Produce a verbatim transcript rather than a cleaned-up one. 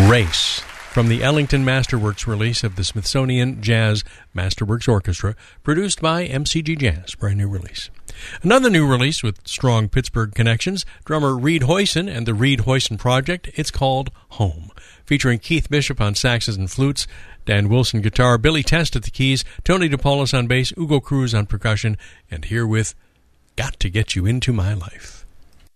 Race, from the Ellington Masterworks release of the Smithsonian Jazz Masterworks Orchestra, produced by M C G Jazz, brand new release. Another new release with strong Pittsburgh connections, drummer Reed Hoyson and the Reed Hoyson Project. It's called Home, featuring Keith Bishop on saxes and flutes, Dan Wilson guitar, Billy Test at the keys, Tony DePaulis on bass, Ugo Cruz on percussion, and here with Got to Get You Into My Life.